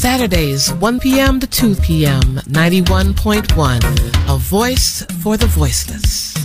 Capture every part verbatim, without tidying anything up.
Saturdays, one p.m. to two p.m., ninety-one point one, a voice for the voiceless.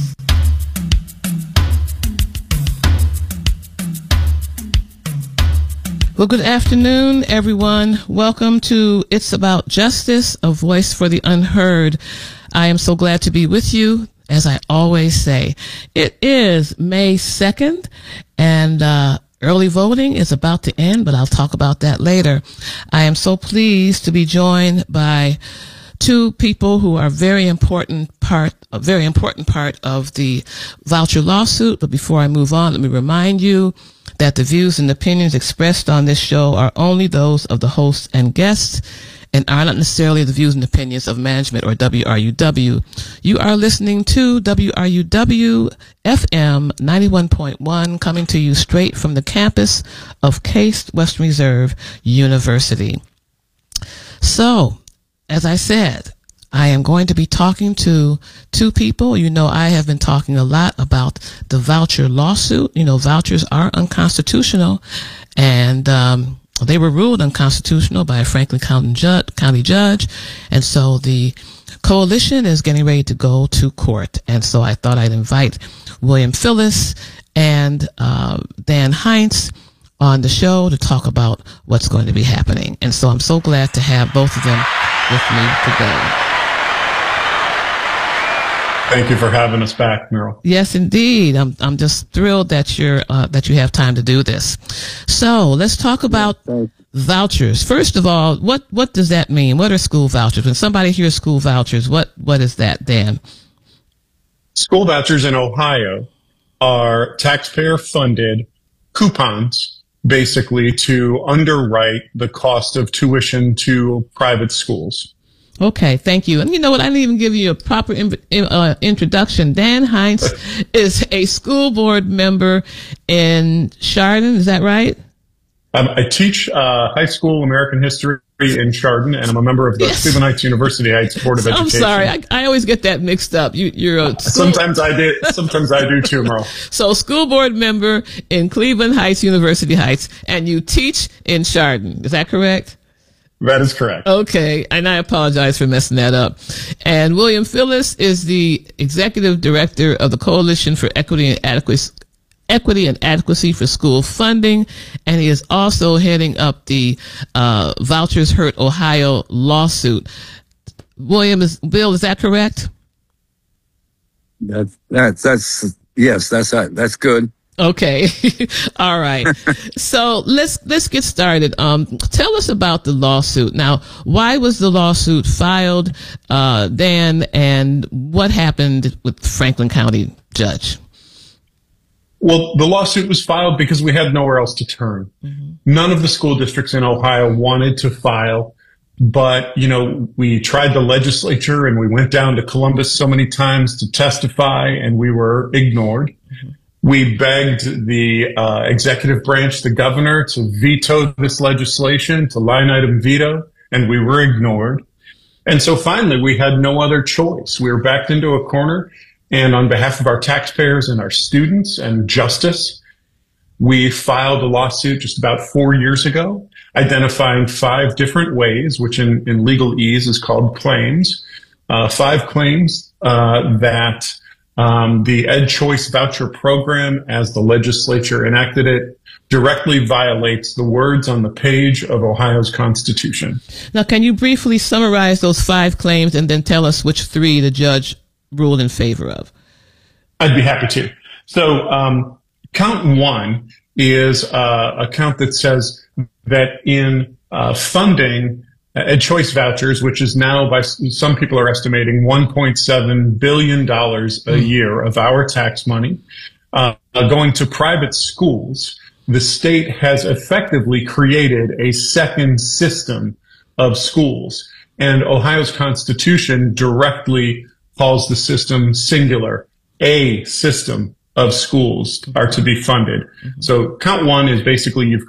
Well, good afternoon, everyone. Welcome to It's About Justice, a voice for the unheard. I am so glad to be with you. As I always say, it is May second, and uh early voting is about to end, but I'll talk about that later. I am so pleased to be joined by two people who are very important part, a very important part of the voucher lawsuit. But before I move on, let me remind you that the views and opinions expressed on this show are only those of the hosts and guests and are not necessarily the views and opinions of management or W R U W. You are listening to W R U W F M ninety-one point one, coming to you straight from the campus of Case Western Reserve University. So, as I said, I am going to be talking to two people. You know, I have been talking a lot about the voucher lawsuit. You know, vouchers are unconstitutional, and um they were ruled unconstitutional by a Franklin County judge, county judge, and so the coalition is getting ready to go to court. And so I thought I'd invite William Phillips and uh, Dan Heinz on the show to talk about what's going to be happening. And so I'm so glad to have both of them with me today. Thank you for having us back, Meryl. Yes, indeed. I'm I'm just thrilled that you're uh, that you have time to do this. So let's talk about vouchers. First of all, what what does that mean? What are school vouchers? When somebody hears school vouchers, what what is that, Dan? School vouchers in Ohio are taxpayer-funded coupons, basically, to underwrite the cost of tuition to private schools. Okay, thank you. And you know what? I didn't even give you a proper in, uh, introduction. Dan Heinz is a school board member in Chardon. Is that right? Um, I teach uh, high school American history in Chardon, and I'm a member of the yes. Cleveland Heights University Heights Board of I'm Education. sorry. I, I always get that mixed up. You, you're a school- Sometimes I do. Sometimes I do too, Merle. So school board member in Cleveland Heights University Heights, and you teach in Chardon. Is that correct? That is correct. Okay, and I apologize for messing that up. And William Phillips is the executive director of the Coalition for Equity and Adequacy, Equity and Adequacy for School Funding, and he is also heading up the uh, Vouchers Hurt Ohio lawsuit. William, is Bill, is that correct? That's that's that's yes, that's that's good. Okay. All right. So let's, let's get started. Um, tell us about the lawsuit. Now, why was the lawsuit filed, uh, Dan, and what happened with Franklin County judge? Well, the lawsuit was filed because we had nowhere else to turn. Mm-hmm. None of the school districts in Ohio wanted to file, but, you know, we tried the legislature and we went down to Columbus so many times to testify and we were ignored. Mm-hmm. We begged the uh, executive branch, the governor, to veto this legislation, to line item veto, and we were ignored. And so finally, we had no other choice. We were backed into a corner, and on behalf of our taxpayers and our students and justice, we filed a lawsuit just about four years ago, identifying five different ways, which in, in legalese is called claims, uh, five claims uh, that Um, the Ed Choice Voucher Program, as the legislature enacted it, directly violates the words on the page of Ohio's Constitution. Now, can you briefly summarize those five claims and then tell us which three the judge ruled in favor of? I'd be happy to. So um, count one is uh, a count that says that in uh, funding Ed Choice vouchers, which is now, by some people are estimating, one point seven billion dollars a year of our tax money, uh, going to private schools, the state has effectively created a second system of schools. And Ohio's Constitution directly calls the system singular. A system of schools are to be funded. Mm-hmm. So count one is basically you've